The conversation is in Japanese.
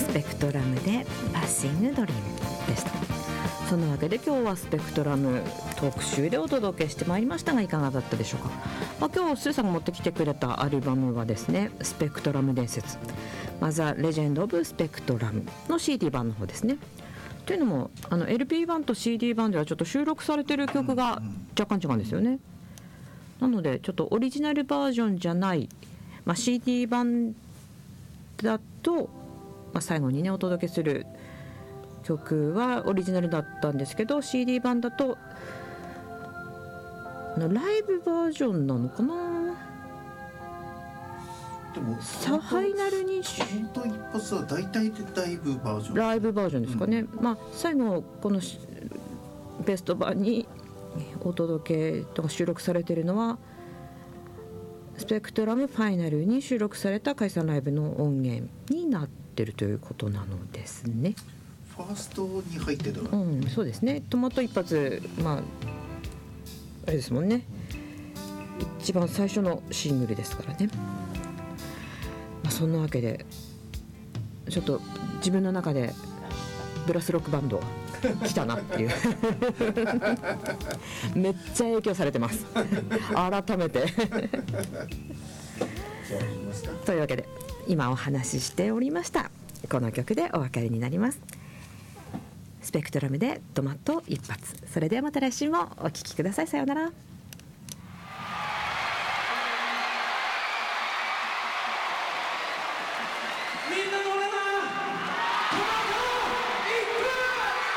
スペクトラムでパッシングドリームでした。そんなわけで今日はスペクトラム特集でお届けしてまいりましたが、いかがだったでしょうか。今日スーさんが持ってきてくれたアルバムはですね、スペクトラム伝説ザ・レジェンド・オブ・スペクトラムの CD 版の方ですね。というのもLP 版と CD 版ではちょっと収録されている曲が若干違うんですよね。なのでちょっとオリジナルバージョンじゃない、CD 版だと、最後にねお届けする曲はオリジナルだったんですけど、 CD 版だとライブバージョンなのかな。 でもファイナルに本当一発は大体でライブバージョン、 ライブバージョンですかね。最後このベスト版にお届けとか収録されているのはスペクトラムファイナルに収録された解散ライブの音源になってるということなのですね。 ファーストに入ってたら、 そうですね。トマト一発、あれですもんね、一番最初のシングルですからね。そんなわけでちょっと自分の中でブラスロックバンド来たなっていうめっちゃ影響されてます改めてというわけで今お話ししておりましたこの曲でお別れになります。スペクトラムでトマト一発。それではまた来週もお聴きください。さようなら。